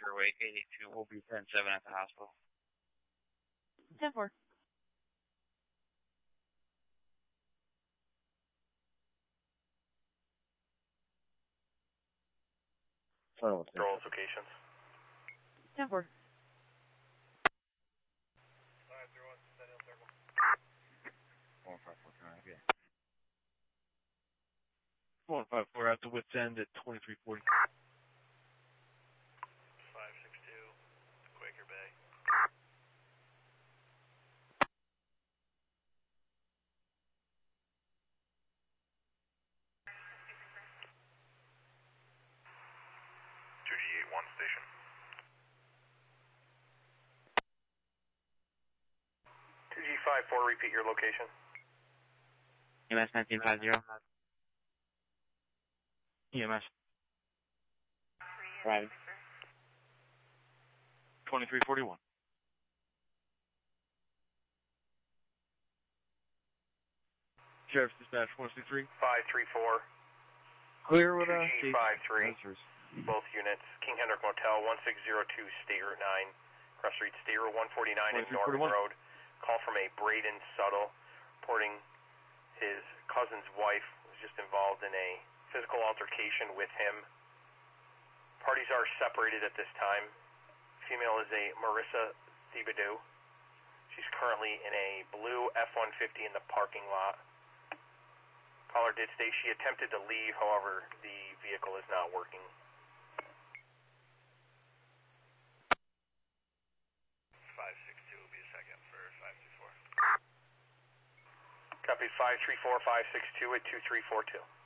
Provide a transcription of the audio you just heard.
your wake. 82 will be 10-7 at the hospital. 10-4. Roll locations. 10-4. 154 out to Wits End at 2340. 562, Quaker Bay. One station. 2G54, repeat your location. EMS 1950. EMS. Right. 2341. Sheriff's Dispatch 163. 534. Clear with 2G53. Both units. King Hendrik Motel, 1602 State Route 9. Cross Street, State Route 149 in Norton Road. Call from a Braden Suttle, reporting his cousin's wife was just involved in a physical altercation with him. Parties are separated at this time. Female is a Marissa Thibodeau. She's currently in a blue F-150 in the parking lot. Caller did state she attempted to leave, however, the vehicle is not working. 562 will be a second for 534. Copy 534, 562 at 2342.